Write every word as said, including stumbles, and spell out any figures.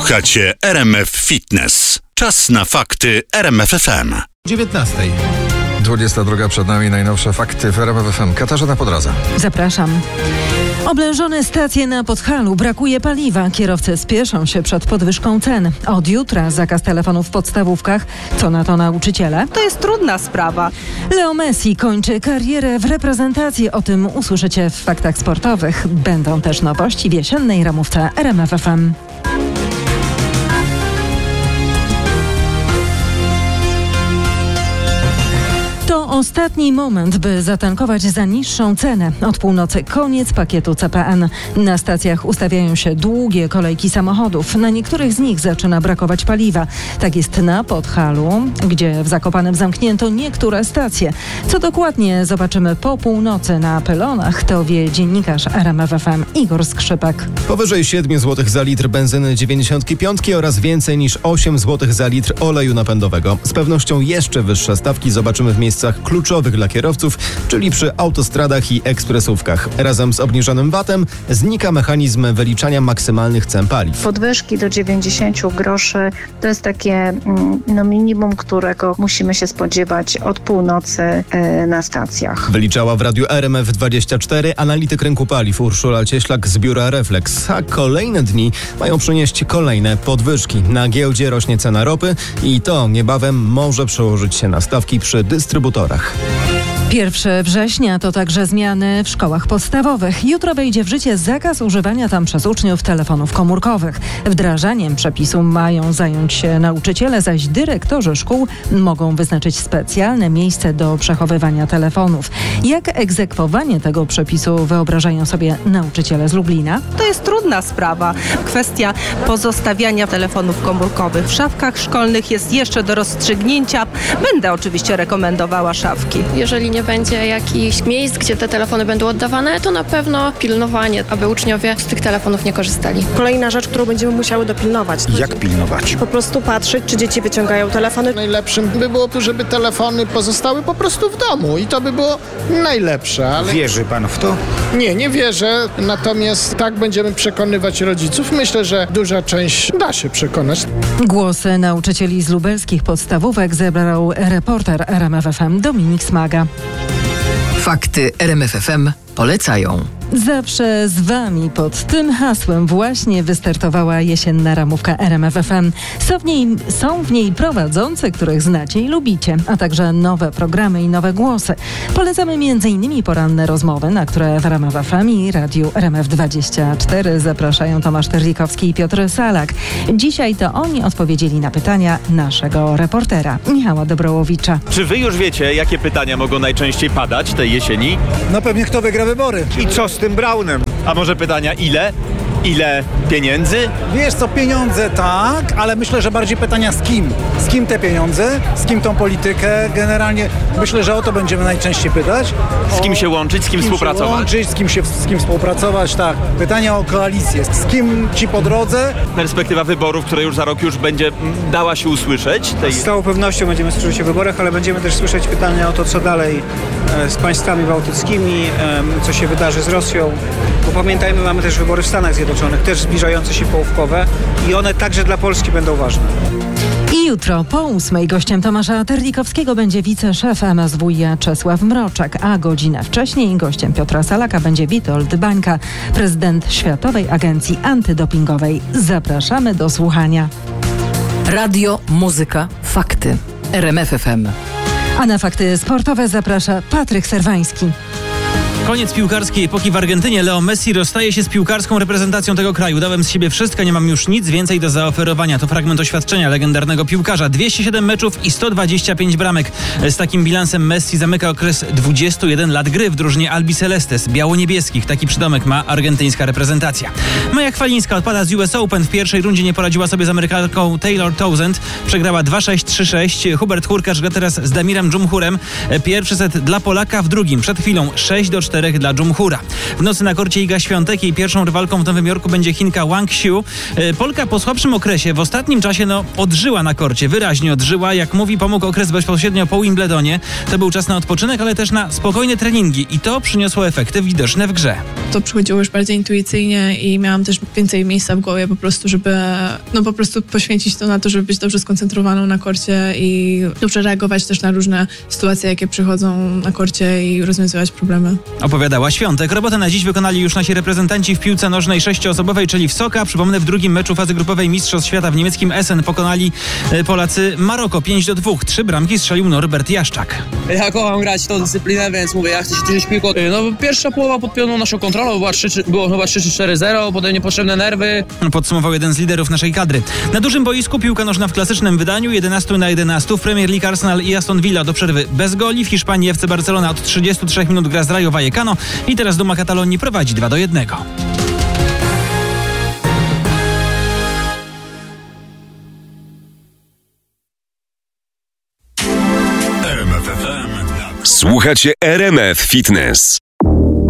Słuchacie R M F Fitness. Czas na fakty R M F F M. dziewiętnastej. dwudziesta druga przed nami, najnowsze fakty w R M F F M. Katarzyna Podroza. Zapraszam. Oblężone stacje na Podhalu, brakuje paliwa. Kierowcy spieszą się przed podwyżką cen. Od jutra zakaz telefonów w podstawówkach. Co na to nauczyciele? To jest trudna sprawa. Leo Messi kończy karierę w reprezentacji. O tym usłyszycie w faktach sportowych. Będą też nowości w jesiennej ramówce R M F F M. To ostatni moment, by zatankować za niższą cenę. Od północy koniec pakietu C P N. Na stacjach ustawiają się długie kolejki samochodów. Na niektórych z nich zaczyna brakować paliwa. Tak jest na Podhalu, gdzie w Zakopanem zamknięto niektóre stacje. Co dokładnie zobaczymy po północy na pylonach, to wie dziennikarz R M F F M Igor Skrzypek. Powyżej siedem złotych za litr benzyny dziewięćdziesiąt pięć oraz więcej niż osiem złotych za litr oleju napędowego. Z pewnością jeszcze wyższe stawki zobaczymy w miejscach kluczowych dla kierowców, czyli przy autostradach i ekspresówkach. Razem z obniżonym V A T-em znika mechanizm wyliczania maksymalnych cen paliw. Podwyżki do dziewięćdziesiąt groszy to jest takie no, minimum, którego musimy się spodziewać od północy yy, na stacjach. Wyliczała w radiu R M F dwadzieścia cztery analityk rynku paliw Urszula Cieślak z biura Reflex. A kolejne dni mają przynieść kolejne podwyżki. Na giełdzie rośnie cena ropy i to niebawem może przełożyć się na stawki przy dystrybutorach. pierwszego września to także zmiany w szkołach podstawowych. Jutro wejdzie w życie zakaz używania tam przez uczniów telefonów komórkowych. Wdrażaniem przepisu mają zająć się nauczyciele, zaś dyrektorzy szkół mogą wyznaczyć specjalne miejsce do przechowywania telefonów. Jak egzekwowanie tego przepisu wyobrażają sobie nauczyciele z Lublina? To jest trudna sprawa. Kwestia pozostawiania telefonów komórkowych w szafkach szkolnych jest jeszcze do rozstrzygnięcia. Będę oczywiście rekomendowała szafki. Jeżeli nie będzie jakichś miejsc, gdzie te telefony będą oddawane, to na pewno pilnowanie, aby uczniowie z tych telefonów nie korzystali. Kolejna rzecz, którą będziemy musiały dopilnować. Jak pilnować? Po prostu patrzeć, czy dzieci wyciągają telefony. Najlepszym by było to, żeby telefony pozostały po prostu w domu i to by było najlepsze. Ale... Wierzy pan w to? Nie, nie wierzę, natomiast tak będziemy przekonywać rodziców. Myślę, że duża część da się przekonać. Głosy nauczycieli z lubelskich podstawówek zebrał reporter R M F F M Dominik Smaga. Fakty R M F F M polecają. Zawsze z Wami pod tym hasłem właśnie wystartowała jesienna ramówka R M F F M. Są w niej, są w niej prowadzący, których znacie i lubicie, a także nowe programy i nowe głosy. Polecamy między innymi poranne rozmowy, na które w R M F F M i Radiu R M F dwadzieścia cztery zapraszają Tomasz Terlikowski i Piotr Salak. Dzisiaj to oni odpowiedzieli na pytania naszego reportera Michała Dobrołowicza. Czy wy już wiecie, jakie pytania mogą najczęściej padać tej jesieni? No pewnie kto wygra wybory. I co z tym Braunem? A może pytania ile? Ile pieniędzy? Wiesz co, pieniądze tak, ale myślę, że bardziej pytania z kim? Z kim te pieniądze? Z kim tą politykę? Generalnie myślę, że o to będziemy najczęściej pytać. Z kim się łączyć, z kim, z kim współpracować? Się łączyć, z kim się z kim współpracować, tak. Pytania o koalicję. Z kim ci po drodze? Perspektywa wyborów, która już za rok już będzie dała się usłyszeć. Tej... Z całą pewnością będziemy słyszeć o wyborach, ale będziemy też słyszeć pytania o to, co dalej z państwami bałtyckimi, co się wydarzy z Rosją. Bo pamiętajmy, mamy też wybory w Stanach Zjednoczonych, też zbliżające się połówkowe i one także dla Polski będą ważne. I jutro po ósmej gościem Tomasza Terlikowskiego będzie wiceszef M S W iA Czesław Mroczek, a godzinę wcześniej gościem Piotra Salaka będzie Witold Bańka, prezydent Światowej Agencji Antydopingowej. Zapraszamy do słuchania. Radio, muzyka, fakty. R M F F M. A na fakty sportowe zaprasza Patryk Serwański. Koniec piłkarskiej epoki w Argentynie. Leo Messi rozstaje się z piłkarską reprezentacją tego kraju. Dałem z siebie wszystko, nie mam już nic więcej do zaoferowania. To fragment oświadczenia legendarnego piłkarza. dwieście siedem meczów i sto dwadzieścia pięć bramek. Z takim bilansem Messi zamyka okres dwudziestu jeden lat gry w drużynie Albicelestes, biało-niebieskich. Taki przydomek ma argentyńska reprezentacja. Maja Chwalińska odpada z U S Open. W pierwszej rundzie nie poradziła sobie z Amerykanką Taylor Townsend. Przegrała dwa sześć, trzy sześć. Hubert Hurkacz gra teraz z Damirem Dżumhurem. Pierwszy set dla Polaka, w drugim przed chwilą sześć do czterech czterech dla Dżumhura. W nocy na korcie Iga Świątek, jej pierwszą rywalką w Nowym Jorku będzie Chinka Wang Xiu. Polka po słabszym okresie w ostatnim czasie no, odżyła na korcie, wyraźnie odżyła. Jak mówi, pomógł okres bezpośrednio po Wimbledonie. To był czas na odpoczynek, ale też na spokojne treningi i to przyniosło efekty widoczne w grze. To przychodziło już bardziej intuicyjnie i miałam też więcej miejsca w głowie po prostu, żeby no po prostu poświęcić to na to, żeby być dobrze skoncentrowaną na korcie i dobrze reagować też na różne sytuacje, jakie przychodzą na korcie i rozwiązywać problemy. Opowiadała Świątek. Robotę na dziś wykonali już nasi reprezentanci w piłce nożnej sześcioosobowej, czyli w Soka. Przypomnę, w drugim meczu fazy grupowej Mistrzostw Świata w niemieckim Essen pokonali Polacy Maroko pięć do dwóch. Trzy bramki strzelił Norbert Jaszczak. Ja kocham grać tą dyscyplinę, więc mówię, ja chcę się cieszyć piłką. No pierwsza połowa pod pełną naszą kontrolą, była trzy, było chyba trzy cztery zero, potem niepotrzebne nerwy. Podsumował jeden z liderów naszej kadry. Na dużym boisku piłka nożna w klasycznym wydaniu jedenaście na jedenaście. W Premier League Arsenal i Aston Villa do przerwy bez goli. W Hiszpanii F C Barcelona od trzydziestu trzech minut gra z Rayo Vallecano i teraz Duma Katalonii prowadzi dwa do jednego. Słuchacie R M F Fitness.